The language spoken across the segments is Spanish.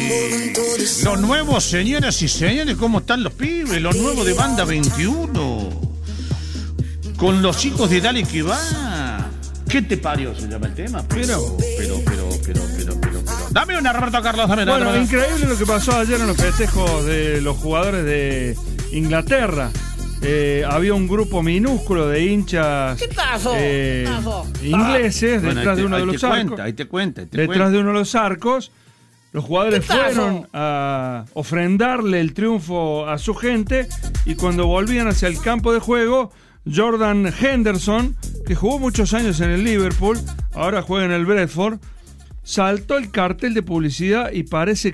Los nuevos, señoras y señores, ¿cómo están los pibes? Los nuevos de Banda 21. Con los chicos de Dale que va. ¿Qué te parió? Se llama el tema. Pero. Dame una, Roberto Carlos, dame una. Bueno, increíble lo que pasó ayer en los festejos de los jugadores de Inglaterra. Había un grupo minúsculo de hinchas ingleses detrás de uno de los arcos. Ahí te cuenta. Detrás de uno de los arcos. Los jugadores fueron a ofrendarle el triunfo a su gente y cuando volvían hacia el campo de juego, Jordan Henderson, que jugó muchos años en el Liverpool, ahora juega en el Brentford, saltó el cartel de publicidad y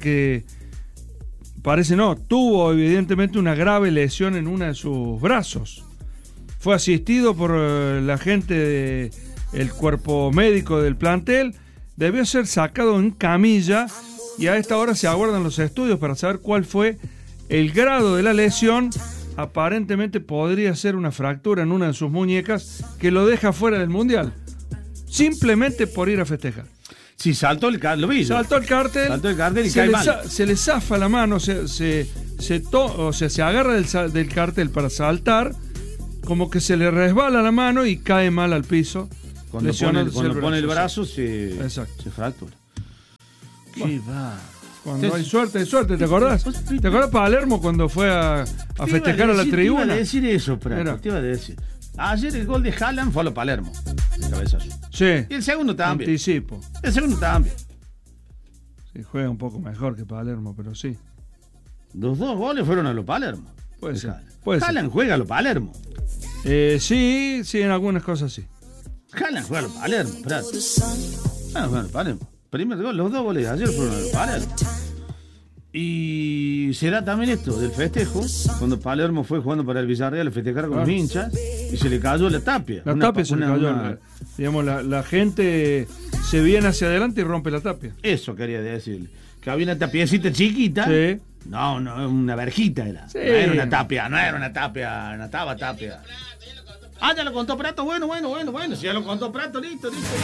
tuvo evidentemente una grave lesión en uno de sus brazos. Fue asistido por la gente del cuerpo médico del plantel, debió ser sacado en camilla y a esta hora se aguardan los estudios para saber cuál fue el grado de la lesión. Aparentemente podría ser una fractura en una de sus muñecas que lo deja fuera del Mundial, simplemente por ir a festejar. Sí, saltó el cartel. Saltó el cartel y se le zafa la mano, se agarra del cartel para saltar, como que se le resbala la mano y cae mal al piso. Cuando pone el brazo se fractura. Qué va. Cuando hay suerte, ¿te acordás? ¿Te acordás Palermo cuando fue a festejar a la tribuna? Te iba a decir eso, Prato, te iba a decir. Ayer el gol de Haaland fue a lo Palermo. El cabezazo. Sí. Y el segundo también. Anticipo. El segundo también. Sí, juega un poco mejor que Palermo, pero sí. Los dos goles fueron a lo Palermo. Puede ser. Haaland juega a lo Palermo. Sí, en algunas cosas sí. Haaland juega a lo Palermo, Prato. Juega a lo Palermo. Primer gol, los dos goles de ayer fueron a lo Palermo. Y será también esto del festejo, cuando Palermo fue jugando para el Villarreal a festejar con los hinchas y se le cayó la tapia. La tapia se le cayó. Digamos, la gente se viene hacia adelante y rompe la tapia. Eso quería decirle. Que había una tapiecita chiquita. Sí. No, una verjita era. Sí. No era una tapia, no estaba tapia. Ah, ya lo contó Prato, bueno. Si ya lo contó Prato, listo.